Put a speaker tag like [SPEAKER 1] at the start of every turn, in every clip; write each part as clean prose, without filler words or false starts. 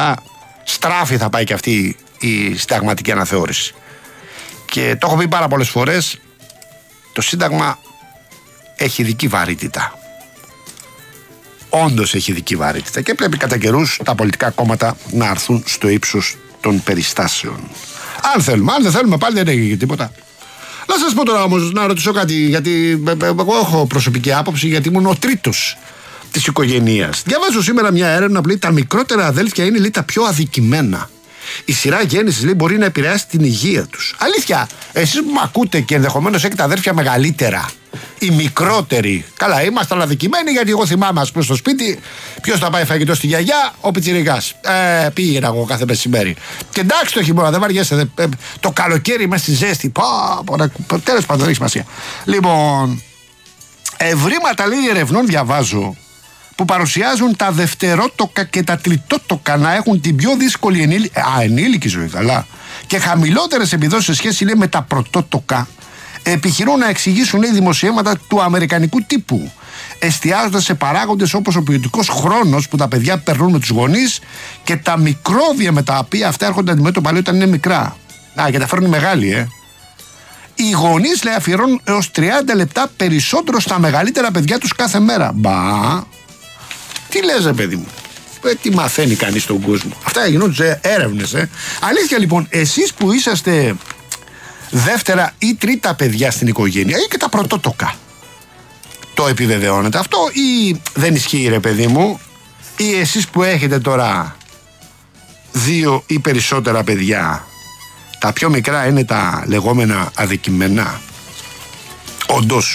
[SPEAKER 1] στράφη θα πάει και αυτή η συνταγματική αναθεώρηση. Και το έχω πει πάρα πολλές φορές, το Σύνταγμα έχει ειδική βαρύτητα. Όντως έχει ειδική βαρύτητα και πρέπει κατά καιρούς τα πολιτικά κόμματα να έρθουν στο ύψος των περιστάσεων. Αν θέλουμε, αν δεν θέλουμε πάλι δεν έχει τίποτα. Να σας πω τώρα όμως, να ρωτήσω κάτι, γιατί εγώ έχω προσωπική άποψη, γιατί ήμουν ο τρίτος της οικογένειας. Διαβάζω σήμερα μια έρευνα που λέει τα μικρότερα αδέλφια είναι, λέει, τα πιο αδικημένα. Η σειρά γέννησης, λέει, μπορεί να επηρεάσει την υγεία τους. Αλήθεια, εσείς που με ακούτε και ενδεχομένως έχετε αδέρφια μεγαλύτερα, οι μικρότεροι, καλά, ήμασταν αδικημένοι, γιατί εγώ θυμάμαι, ας πούμε, στο σπίτι, ποιος θα πάει φαγητό στη γιαγιά, ο πιτσιρικάς. Πήγαινα εγώ κάθε μεσημέρι. Και εντάξει το χειμώνα, δεν βαριέσαι. Το καλοκαίρι μέσα στη ζέστη. Τέλος πάντων, δεν έχει σημασία. Λοιπόν, ευρήματα, λέει, ερευνών διαβάζω, που παρουσιάζουν τα δευτερότοκα και τα τριτότοκα να έχουν την πιο δύσκολη ενήλικη ζωή, καλά, και χαμηλότερες επιδόσεις σε σχέση, λέει, με τα πρωτότοκα, επιχειρούν να εξηγήσουν, λέει, δημοσιεύματα του αμερικανικού τύπου, εστιάζοντας σε παράγοντες όπως ο ποιοτικός χρόνος που τα παιδιά περνούν με τους γονείς και τα μικρόβια με τα οποία αυτά έρχονται αντιμέτωπα, λέει, όταν είναι μικρά. Και τα φέρνουν μεγάλοι, Οι γονείς, λέει, αφιερώνουν έως 30 λεπτά περισσότερο στα μεγαλύτερα παιδιά τους κάθε μέρα. Μπα. Τι λες, ρε παιδί μου, τι μαθαίνει κανείς στον κόσμο. Αυτά γινόντουσαν έρευνες. Αλήθεια, λοιπόν, εσείς που είσαστε δεύτερα ή τρίτα παιδιά στην οικογένεια ή και τα πρωτότοκα, το επιβεβαιώνετε αυτό ή δεν ισχύει, ρε παιδί μου, ή εσείς που έχετε τώρα 2 ή περισσότερα παιδιά, τα πιο μικρά είναι τα λεγόμενα αδικημένα? Όντως.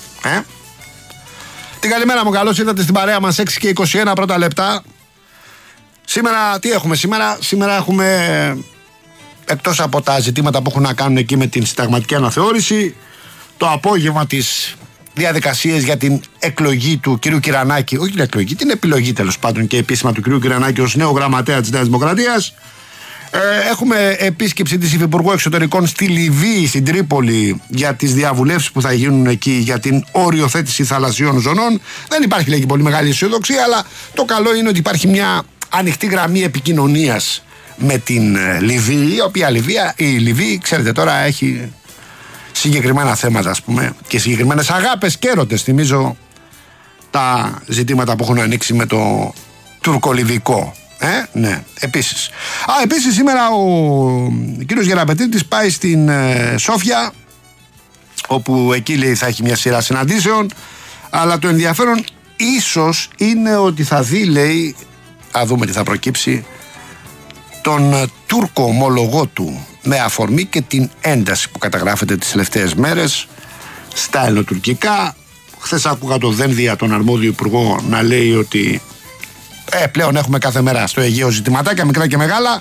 [SPEAKER 1] Την καλημέρα μου, καλώς ήρθατε στην παρέα μας, 6 και 21 πρώτα λεπτά. Σήμερα τι έχουμε σήμερα? Σήμερα έχουμε, εκτός από τα ζητήματα που έχουν να κάνουν εκεί με την συνταγματική αναθεώρηση, το απόγευμα της διαδικασίες για την εκλογή του κυρίου Κυρανάκη, όχι την εκλογή, την επιλογή τέλος πάντων και επίσημα του κυρίου Κυρανάκη ως νέο γραμματέα της Νέας Δημοκρατίας. Έχουμε επίσκεψη της Υφυπουργού Εξωτερικών στη Λιβύη, στην Τρίπολη, για τις διαβουλεύσεις που θα γίνουν εκεί για την οριοθέτηση θαλασσιών ζωνών. Δεν υπάρχει, λέει, πολύ μεγάλη αισιοδοξία, αλλά το καλό είναι ότι υπάρχει μια ανοιχτή γραμμή επικοινωνίας με την Λιβύη, η οποία η Λιβύη, ξέρετε τώρα, έχει συγκεκριμένα θέματα, ας πούμε, και συγκεκριμένες αγάπες και έρωτες. Θυμίζω τα ζητήματα που έχουν ανοίξει με το τουρκολιβικό. Ναι, επίσης. Επίσης σήμερα ο κύριος Γεραπετρίτης πάει στην Σόφια, όπου εκεί, λέει, θα έχει μια σειρά συναντήσεων, αλλά το ενδιαφέρον ίσως είναι ότι θα δει, λέει, α δούμε τι θα προκύψει, τον Τούρκο ομολογό του, με αφορμή και την ένταση που καταγράφεται τις τελευταίες μέρες στα ελληνοτουρκικά. Χθες άκουγα το Δένδια, τον αρμόδιο υπουργό, να λέει ότι πλέον έχουμε κάθε μέρα στο Αιγαίο ζητηματάκια, μικρά και μεγάλα.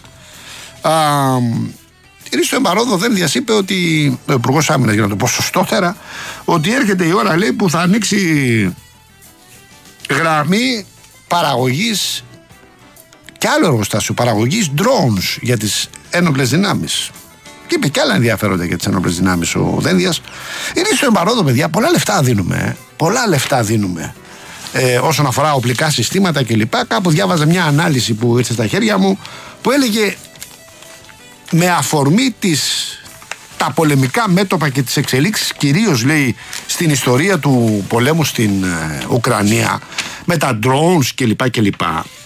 [SPEAKER 1] Η Ρίστο Εμπαρόδο Δένδιας είπε ότι, ο υπουργός άμυνας, για να το πω σωστότερα, ότι έρχεται η ώρα, λέει, που θα ανοίξει γραμμή παραγωγής και άλλο εργοστάσιο παραγωγής drones για τις ένοπλες δυνάμεις. Και είπε και άλλα ενδιαφέροντα για τις ένοπλες δυνάμεις ο Δένδιας. Η Ρίστο Εμπαρόδο, παιδιά, πολλά λεφτά δίνουμε. Πολλά λεφτά δίνουμε. Όσον αφορά οπλικά συστήματα κλπ. Κάπου διάβαζα μια ανάλυση που ήρθε στα χέρια μου, που έλεγε, με αφορμή τα πολεμικά μέτωπα και τις εξελίξεις, κυρίως, λέει, στην ιστορία του πολέμου στην Ουκρανία, με τα drones κλπ.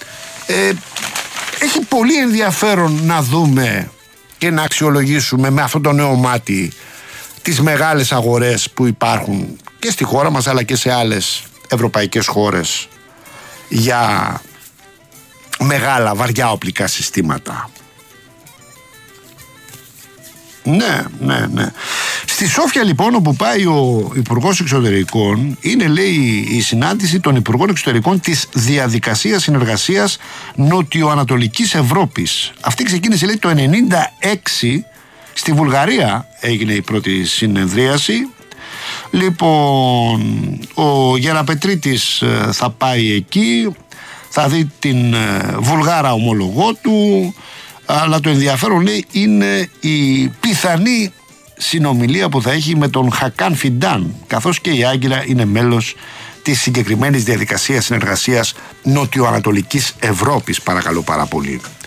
[SPEAKER 1] Έχει πολύ ενδιαφέρον να δούμε και να αξιολογήσουμε με αυτό το νέο μάτι τις μεγάλες αγορές που υπάρχουν και στη χώρα μας αλλά και σε άλλες ευρωπαϊκές χώρες για μεγάλα βαριά οπλικά συστήματα. Ναι. Στη Σόφια, λοιπόν, όπου πάει ο Υπουργός Εξωτερικών, είναι, λέει, η συνάντηση των Υπουργών Εξωτερικών της Διαδικασίας Συνεργασίας Νοτιοανατολικής Ευρώπης. Αυτή ξεκίνησε, λέει, το 1996. Στη Βουλγαρία έγινε η πρώτη συνεδρίαση. Λοιπόν, ο Γεραπετρίτης θα πάει εκεί, θα δει την Βουλγάρα ομολογό του, αλλά το ενδιαφέρον, λέει, είναι η πιθανή συνομιλία που θα έχει με τον Χακάν Φιντάν, καθώς και η Άγκυρα είναι μέλος της συγκεκριμένης διαδικασίας συνεργασίας Νοτιοανατολικής Ευρώπης, παρακαλώ πάρα πολύ.